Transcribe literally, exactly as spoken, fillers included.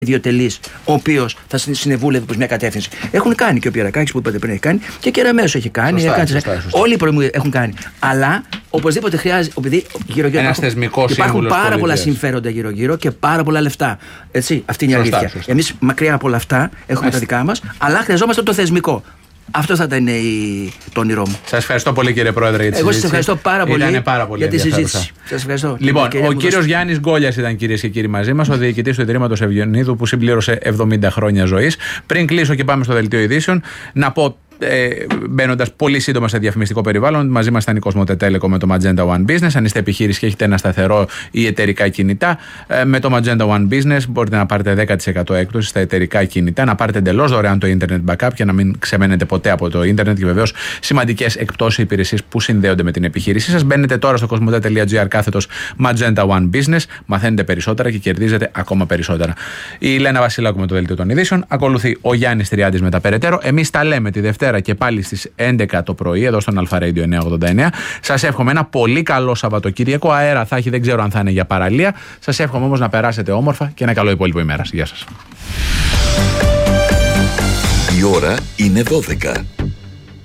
ιδιωτελής, ο οποίος θα συνεβούλευε προς μια κατεύθυνση. Έχουν κάνει και ο Πιερακάκης που είπατε πριν έχει κάνει και ο Κεραμέως έχει κάνει. Σωστά, κάνει σωστά, σωστά. Όλοι οι προηγούμενοι έχουν κάνει. Αλλά οπωσδήποτε χρειάζεται. Επειδή γύρω-γύρω Ένας υπάρχουν, θεσμικός υπάρχουν πάρα πολιτείας. πολλά συμφέροντα γύρω-γύρω και πάρα πολλά λεφτά. Έτσι, αυτή είναι η Σωστά, αλήθεια. σωστά. Εμείς μακριά από όλα αυτά έχουμε Άστε. τα δικά μας, αλλά χρειαζόμαστε το θεσμικό. Αυτό θα ήταν η... το όνειρό μου. Σας ευχαριστώ πολύ, κύριε Πρόεδρε, για τη Εγώ συζήτηση. σας ευχαριστώ πάρα πολύ, Ήτανε πάρα πολύ για τη ενδιαφέρουσα. συζήτηση. Σας ευχαριστώ. Λοιπόν, Κυρία ο μου, κύριος δώστε. Γιάννης Γκόλιας ήταν, κυρίες και κύριοι, μαζί μας, ο διοικητής του Ιδρύματος Ευγενίδου που συμπλήρωσε εβδομήντα χρόνια ζωής. Πριν κλείσω και πάμε στο δελτίο ειδήσεων, να πω. Ε, Μπαίνοντας πολύ σύντομα σε διαφημιστικό περιβάλλον, μαζί μας ήταν η Κοσμοτέ Telecom με το Magenta One Business. Αν είστε επιχείρηση και έχετε ένα σταθερό ή εταιρικά κινητά, ε, με το Magenta One Business μπορείτε να πάρετε δέκα τοις εκατό έκπτωση στα εταιρικά κινητά, να πάρετε εντελώς δωρεάν το Internet Backup και να μην ξεμένετε ποτέ από το Internet και βεβαίως σημαντικές εκπτώσεις υπηρεσίες που συνδέονται με την επιχείρησή σας. Μπαίνετε τώρα στο κοσμοτέ.gr κάθετος Magenta One Business, μαθαίνετε περισσότερα και κερδίζετε ακόμα περισσότερα. Η Λένα Βασιλάκου με το δελτίο των ειδήσεων. Ακολουθεί ο Γιάννης Τριάντης με τα περαιτέρω. Εμείς τα λέμε τη Δευτέρα και πάλι στις έντεκα το πρωί εδώ στον Αλφα Radio εννιακόσια ογδόντα εννέα. Σας εύχομαι ένα πολύ καλό Σαββατοκύριακο. Αέρα θα έχει, δεν ξέρω αν θα είναι για παραλία. Σας εύχομαι όμως να περάσετε όμορφα και ένα καλό υπόλοιπο ημέρας. Γεια σας. Η ώρα είναι δώδεκα.